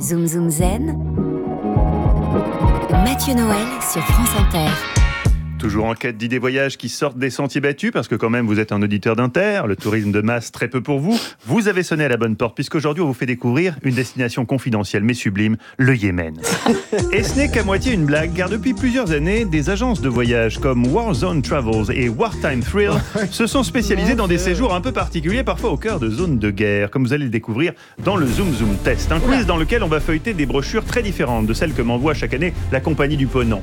Zoom Zoom Zen, Mathieu Noël sur France Inter. Toujours en quête d'idées voyages qui sortent des sentiers battus, parce que quand même vous êtes un auditeur d'Inter, le tourisme de masse très peu pour vous. Vous avez sonné à la bonne porte, puisqu'aujourd'hui on vous fait découvrir une destination confidentielle mais sublime, le Yémen. Et ce n'est qu'à moitié une blague, car depuis plusieurs années, des agences de voyage comme Warzone Travels et Wartime Thrill se sont spécialisées dans des séjours un peu particuliers, parfois au cœur de zones de guerre, comme vous allez le découvrir dans le Zoom Zoom Test, un quiz dans lequel on va feuilleter des brochures très différentes de celles que m'envoie chaque année la compagnie du Ponant.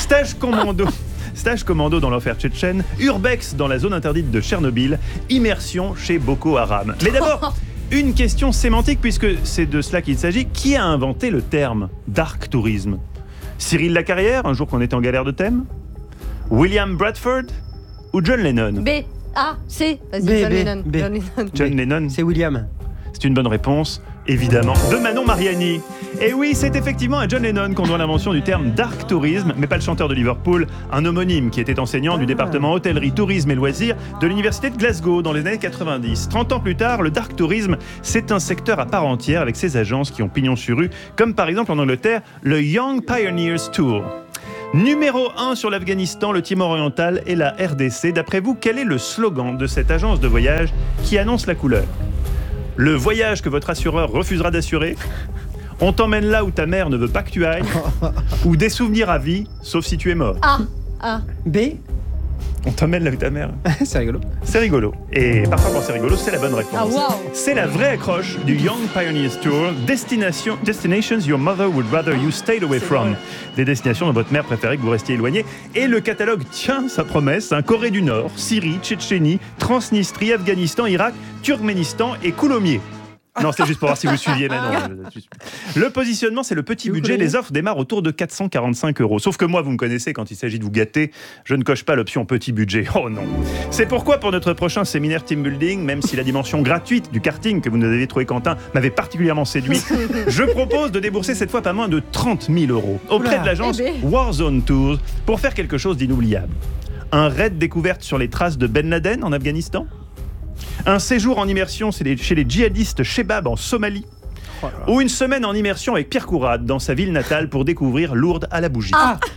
Stage commando dans l'enfer tchétchène, urbex dans la zone interdite de Tchernobyl, immersion chez Boko Haram. Mais d'abord, une question sémantique, puisque c'est de cela qu'il s'agit. Qui a inventé le terme dark tourisme ? Cyril Lacarrière, un jour qu'on était en galère de thème ? William Bradford ou John Lennon ? B. A. C. Vas-y, John Lennon. B. John Lennon. John Lennon. C'est William. C'est une bonne réponse, évidemment, de Manon Mariani. Et oui, c'est effectivement à John Lennon qu'on doit l'invention du terme dark tourisme, mais pas le chanteur de Liverpool, un homonyme qui était enseignant du département hôtellerie, tourisme et loisirs de l'université de Glasgow dans les années 90. 30 ans plus tard, le dark tourisme, c'est un secteur à part entière avec ses agences qui ont pignon sur rue, comme par exemple en Angleterre, le Young Pioneers Tour. Numéro 1 sur l'Afghanistan, le Timor oriental et la RDC. D'après vous, quel est le slogan de cette agence de voyage qui annonce la couleur ? Le voyage que votre assureur refusera d'assurer, on t'emmène là où ta mère ne veut pas que tu ailles, ou des souvenirs à vie, sauf si tu es mort. A. B. On t'emmène là où ta mère. C'est rigolo. C'est rigolo. Et parfois quand c'est rigolo, c'est la bonne réponse. Ah, wow. C'est la vraie accroche du Young Pioneers Tour, Destinations Your Mother Would Rather You Stayed Away From. Des destinations dont votre mère préférait que vous restiez éloigné. Et le catalogue tient sa promesse, Corée du Nord, Syrie, Tchétchénie, Transnistrie, Afghanistan, Irak, Turkménistan et Coulommiers. Non, c'est juste pour voir si vous suiviez maintenant. Le positionnement, c'est le petit budget. Les offres démarrent autour de 445 €. Sauf que moi, vous me connaissez, quand il s'agit de vous gâter, je ne coche pas l'option petit budget. Oh non. C'est pourquoi, pour notre prochain séminaire team building, même si la dimension gratuite du karting que vous nous avez trouvé, Quentin, m'avait particulièrement séduit, je propose de débourser cette fois pas moins de 30 000 € auprès de l'agence Warzone Tours pour faire quelque chose d'inoubliable. Un raid découverte sur les traces de Ben Laden en Afghanistan ? Un séjour en immersion chez les djihadistes Shebab en Somalie, ou une semaine en immersion avec Pierre Courade dans sa ville natale pour découvrir Lourdes à la bougie.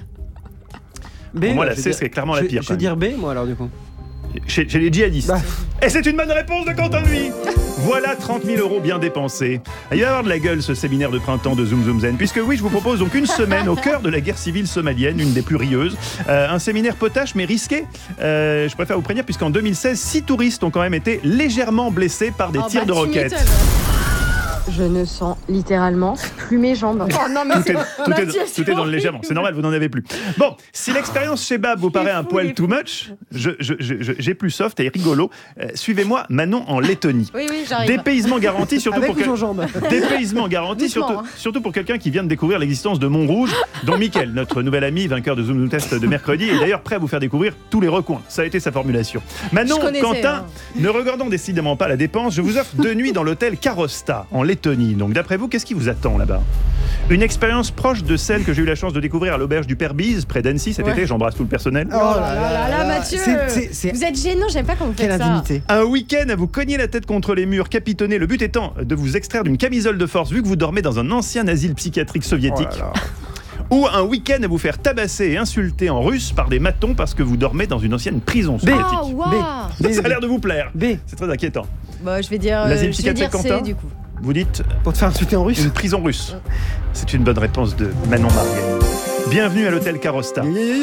B. Pour moi, la C serait clairement la pire. Je vais dire B, moi, alors, du coup. Chez les djihadistes. Et c'est une bonne réponse de Quentin Nuit. Voilà 30 000 € bien dépensés. Il va y avoir de la gueule ce séminaire de printemps de Zoom Zoom Zen, puisque oui, je vous propose donc une semaine au cœur de la guerre civile somalienne, une des plus rieuses. Un séminaire potache mais risqué. Je préfère vous prévenir, puisqu'en 2016, 6 touristes ont quand même été légèrement blessés par des tirs de roquettes. Je ne sens littéralement plus mes jambes. Oh non, mais Tout est dans le légèrement. C'est normal, vous n'en avez plus. Bon, si l'expérience chez Bab vous paraît un poil too much, j'ai plus soft et rigolo. Suivez-moi, Manon en Lettonie. Oui, j'arrive. Dépaysement garanti, surtout Avec pour ou sans jambes. Dépaysement garanti, surtout pour quelqu'un qui vient de découvrir l'existence de Montrouge, dont Mickaël, notre nouvel ami, vainqueur de Zoom Zoom Test de mercredi, est d'ailleurs prêt à vous faire découvrir tous les recoins. Ça a été sa formulation. Manon, Quentin, ne regardons décidément pas la dépense, je vous offre 2 nuits dans l'hôtel Karosta, en Lettonie. Donc d'après vous, qu'est-ce qui vous attend là-bas ? Une expérience proche de celle que j'ai eu la chance de découvrir à l'auberge du Père Bise, près d'Annecy cet été. J'embrasse tout le personnel. Oh là là, Mathieu, vous êtes gênant, j'aime pas quand vous faites ça. Quelle indignité. Un week-end à vous cogner la tête contre les murs, capitonner, le but étant de vous extraire d'une camisole de force vu que vous dormez dans un ancien asile psychiatrique soviétique. Ou un week-end à vous faire tabasser et insulter en russe par des matons parce que vous dormez dans une ancienne prison soviétique. Oh, wow. Ça a l'air de vous plaire. B. C'est très inquiétant. Bah, je vais dire Quentin, C, du coup. Vous dites Pour te faire insulter en russe. une prison russe. C'est une bonne réponse de Manon Mariani. Bienvenue à l'hôtel Karosta.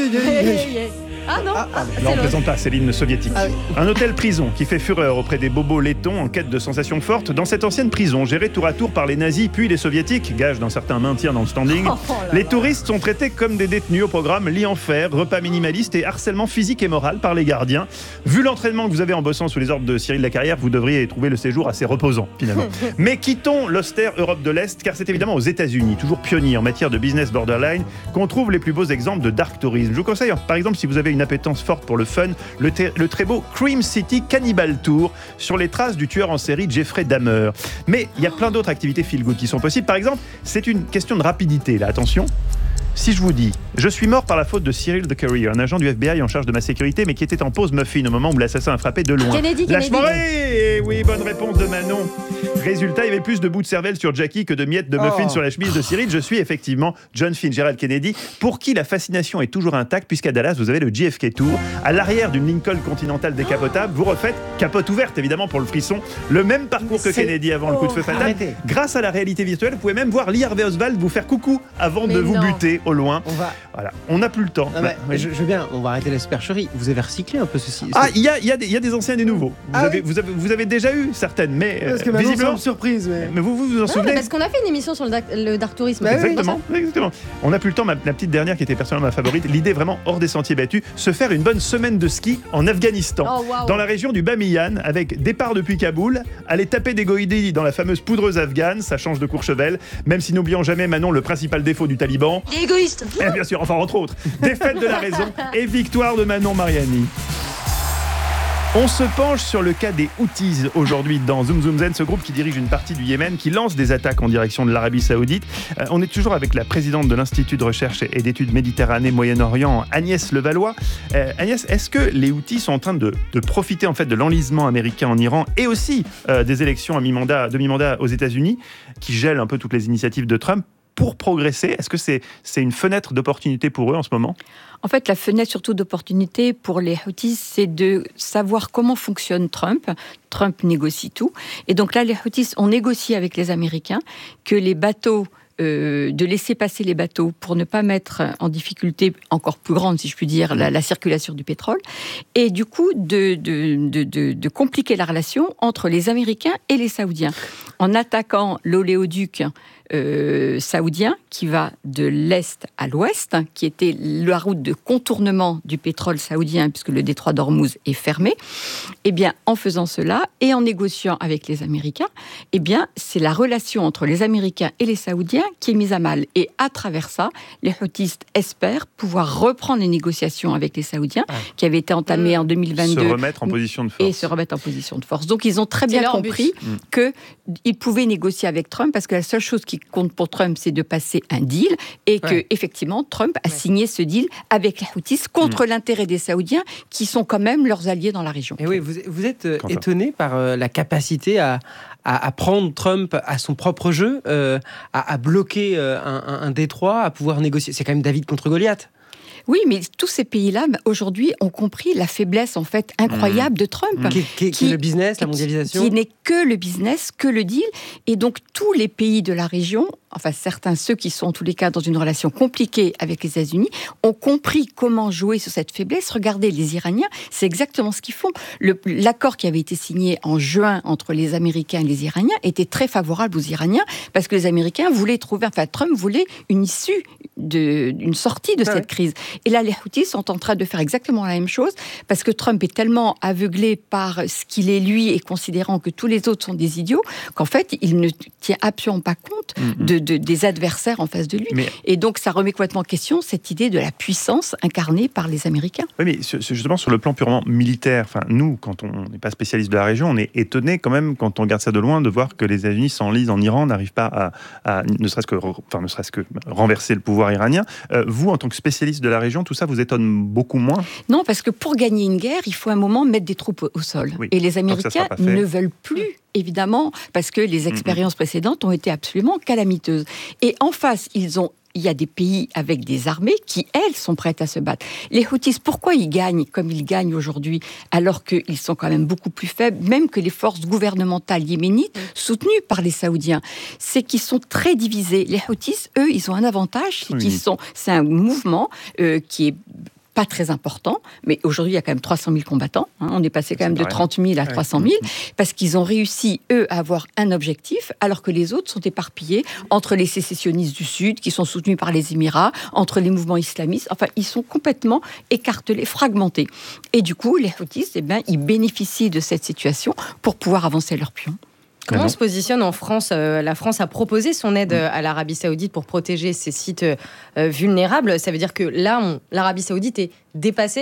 Ah non, Non, on ne plaisante pas, c'est l'hymne soviétique. Ah oui. Un hôtel-prison qui fait fureur auprès des bobos lettons en quête de sensations fortes dans cette ancienne prison gérée tour à tour par les nazis puis les soviétiques, gage d'un certain maintien dans le standing. Les touristes sont traités comme des détenus au programme lit en fer, repas minimaliste et harcèlement physique et moral par les gardiens. Vu l'entraînement que vous avez en bossant sous les ordres de Cyril Lacarrière, vous devriez trouver le séjour assez reposant finalement. Mais quittons l'austère Europe de l'Est, car c'est évidemment aux États-Unis, toujours pionnier en matière de business borderline, qu'on trouve les plus beaux exemples de dark tourisme. Je vous conseille par exemple, si vous avez une appétence forte pour le fun, le très beau Cream City Cannibal Tour sur les traces du tueur en série Jeffrey Dahmer. Mais il y a plein d'autres activités feel good qui sont possibles. Par exemple, c'est une question de rapidité là, attention. Si je vous dis, je suis mort par la faute de Cyril the Courier, un agent du FBI en charge de ma sécurité, mais qui était en pause muffin au moment où l'assassin a frappé de loin. Kennedy. Oui, bonne réponse de Manon. Résultat, il y avait plus de bouts de cervelle sur Jackie que de miettes de muffin sur la chemise de Cyril. Je suis effectivement John Fitzgerald Kennedy, pour qui la fascination est toujours intacte, puisqu'à Dallas, vous avez le JFK Tour. À l'arrière d'une Lincoln Continental décapotable, vous refaites, capote ouverte évidemment pour le frisson, le même parcours que Kennedy avant le coup de feu fatal. Arrêtez. Grâce à la réalité virtuelle, vous pouvez même voir Lee Harvey Oswald vous faire coucou avant de vous buter au loin. On n'a plus le temps. Je veux bien, on va arrêter la supercherie. Vous avez recyclé un peu ceci. Il y a des anciens et des nouveaux. Vous avez déjà eu certaines, mais parce que visiblement surprise. Mais vous en souvenez? Parce qu'on a fait une émission sur le dark tourisme. Exactement. On n'a plus le temps. La petite dernière qui était personnellement ma favorite, l'idée vraiment hors des sentiers battus, se faire une bonne semaine de ski en Afghanistan, dans la région du Bamiyan, avec départ depuis Kaboul, aller taper des goïdis dans la fameuse poudreuse afghane, ça change de Courchevel, même si n'oublions jamais, Manon, le principal défaut du Taliban. Égoïste. Bien sûr, enfin entre autres, défaite de la raison et victoire de Manon Mariani. On se penche sur le cas des Houthis aujourd'hui dans Zoom Zoom Zen, ce groupe qui dirige une partie du Yémen, qui lance des attaques en direction de l'Arabie Saoudite. On est toujours avec la présidente de l'Institut de recherche et d'études Méditerranée-Moyen-Orient, Agnès Levallois. Agnès, est-ce que les Houthis sont en train de profiter en fait de l'enlisement américain en Iran et aussi des élections à demi-mandat aux États-Unis, qui gèlent un peu toutes les initiatives de Trump, pour progresser? Est-ce que c'est une fenêtre d'opportunité pour eux en ce moment? En fait, la fenêtre surtout d'opportunité pour les Houthis, c'est de savoir comment fonctionne Trump. Trump négocie tout. Et donc là, les Houthis ont négocié avec les Américains que les bateaux, de laisser passer les bateaux pour ne pas mettre en encore plus grande, si je puis dire, la circulation du pétrole, et du coup de compliquer la relation entre les Américains et les Saoudiens, en attaquant l'oléoduc saoudien qui va de l'est à l'ouest, qui était la route de contournement du pétrole saoudien puisque le détroit d'Ormuz est fermé. Eh bien, en faisant cela et en négociant avec les Américains, eh bien, c'est la relation entre les Américains et les Saoudiens qui est mise à mal. Et à travers ça, les Houthis espèrent pouvoir reprendre les négociations avec les Saoudiens qui avaient été entamées en 2022. Se remettre en position de force. Et se remettre en position de force. Donc, ils ont très bien compris qu'ils pouvaient négocier avec Trump parce que la seule chose qui compte pour Trump, c'est de passer un deal et que, effectivement, Trump a signé ce deal avec les Houthis contre l'intérêt des Saoudiens qui sont quand même leurs alliés dans la région. Et oui, vous êtes étonné par la capacité à prendre Trump à son propre jeu, à bloquer un détroit, à pouvoir négocier. C'est quand même David contre Goliath. Oui, mais tous ces pays-là, aujourd'hui, ont compris la faiblesse, en fait, incroyable de Trump. Qui est le business, la mondialisation. Qui n'est que le business, que le deal. Et donc, tous les pays de la région, enfin, certains, ceux qui sont en tous les cas dans une relation compliquée avec les États-Unis, ont compris comment jouer sur cette faiblesse. Regardez, les Iraniens, c'est exactement ce qu'ils font. L'accord qui avait été signé en juin entre les Américains et les Iraniens était très favorable aux Iraniens parce que les Américains voulaient Trump voulait une issue, une sortie de cette crise. Et là, les Houthis sont en train de faire exactement la même chose parce que Trump est tellement aveuglé par ce qu'il est lui et considérant que tous les autres sont des idiots qu'en fait, il ne tient absolument pas compte des adversaires en face de lui. Et donc, ça remet complètement en question cette idée de la puissance incarnée par les Américains. Oui, mais justement, sur le plan purement militaire, nous, quand on n'est pas spécialiste de la région, on est étonné quand même, quand on regarde ça de loin, de voir que les États-Unis s'enlisent en Iran, n'arrivent pas à ne serait-ce que renverser le pouvoir iranien. Vous, en tant que spécialiste de la région, tout ça vous étonne beaucoup moins? Non, parce que pour gagner une guerre, il faut un moment mettre des troupes au sol. Oui. Et les Américains ne veulent plus, évidemment, parce que les expériences précédentes ont été absolument calamiteuses. Et en face, il y a des pays avec des armées qui, elles, sont prêtes à se battre. Les Houthis, pourquoi ils gagnent comme ils gagnent aujourd'hui, alors qu'ils sont quand même beaucoup plus faibles, même que les forces gouvernementales yéménites, soutenues par les Saoudiens? C'est qu'ils sont très divisés. Les Houthis, eux, ils ont un avantage, c'est un mouvement qui est pas très important, mais aujourd'hui, il y a quand même 300 000 combattants. On est passé quand même de 30 000 à 300 000, parce qu'ils ont réussi, eux, à avoir un objectif, alors que les autres sont éparpillés entre les sécessionnistes du Sud, qui sont soutenus par les Émirats, entre les mouvements islamistes. Enfin, ils sont complètement écartelés, fragmentés. Et du coup, les Houthis, ils bénéficient de cette situation pour pouvoir avancer leurs pions. Comment on se positionne en France? La France a proposé son aide à l'Arabie Saoudite pour protéger ses sites vulnérables. Ça veut dire que là, l'Arabie Saoudite est dépassée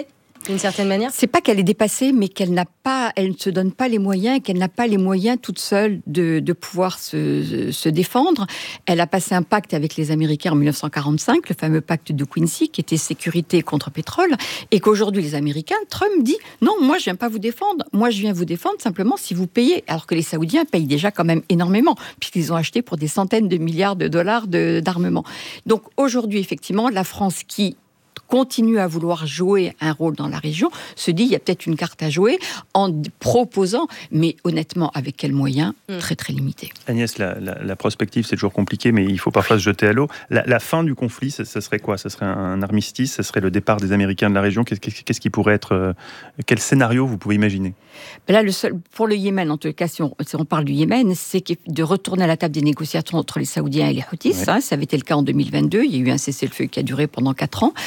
d'une certaine manière. C'est pas qu'elle est dépassée, mais elle ne se donne pas les moyens, et qu'elle n'a pas les moyens toute seule de pouvoir se défendre. Elle a passé un pacte avec les Américains en 1945, le fameux pacte de Quincy, qui était sécurité contre pétrole, et qu'aujourd'hui les Américains, Trump dit non, moi je viens pas vous défendre, moi je viens vous défendre simplement si vous payez, alors que les Saoudiens payent déjà quand même énormément, puisqu'ils ont acheté pour des centaines de milliards de dollars d'armement. Donc aujourd'hui, effectivement, la France qui continue à vouloir jouer un rôle dans la région, se dit, il y a peut-être une carte à jouer en proposant, mais honnêtement, avec quels moyens? Très, très limités. Agnès, la prospective, c'est toujours compliqué, mais il faut parfois se jeter à l'eau. La fin du conflit, ça serait quoi? Ça serait un armistice? Ça serait le départ des Américains de la région? Qu'est-ce qui pourrait être... Quel scénario vous pouvez imaginer? Là, pour le Yémen, en tout cas, si on parle du Yémen, c'est de retourner à la table des négociations entre les Saoudiens et les Houthis. Ouais. Ça avait été le cas en 2022. Il y a eu un cessez-le-feu qui a duré pendant 4 ans.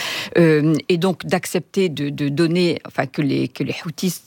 Et donc d'accepter de donner, enfin que les Houthis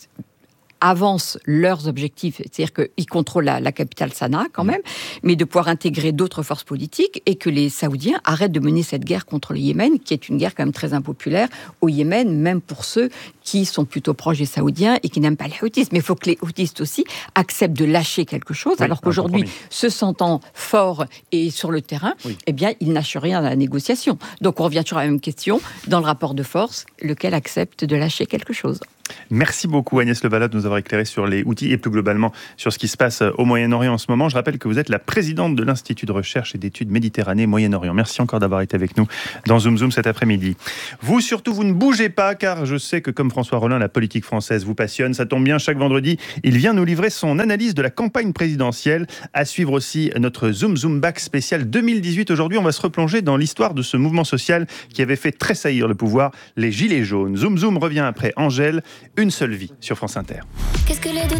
avancent leurs objectifs, c'est-à-dire qu'ils contrôlent la capitale Sanaa quand même, mais de pouvoir intégrer d'autres forces politiques et que les Saoudiens arrêtent de mener cette guerre contre le Yémen, qui est une guerre quand même très impopulaire au Yémen, même pour ceux qui sont plutôt proches des Saoudiens et qui n'aiment pas les Houthis. Mais il faut que les Houthis aussi acceptent de lâcher quelque chose, alors qu'aujourd'hui, se sentant forts et sur le terrain, eh bien, ils lâchent rien à la négociation. Donc on revient toujours à la même question, dans le rapport de force, lequel accepte de lâcher quelque chose. Merci beaucoup Agnès Levalade de nous avoir éclairé sur les Houthis et plus globalement sur ce qui se passe au Moyen-Orient en ce moment. Je rappelle que vous êtes la présidente de l'Institut de recherche et d'études Méditerranée-Moyen-Orient. Merci encore d'avoir été avec nous dans Zoom Zoom cet après-midi. Vous surtout, vous ne bougez pas car je sais que comme François Rollin, la politique française vous passionne. Ça tombe bien, chaque vendredi, il vient nous livrer son analyse de la campagne présidentielle. À suivre aussi notre Zoom Zoom Back spécial 2018. Aujourd'hui, on va se replonger dans l'histoire de ce mouvement social qui avait fait tressaillir le pouvoir, les Gilets jaunes. Zoom Zoom revient après Angèle. Une seule vie sur France Inter.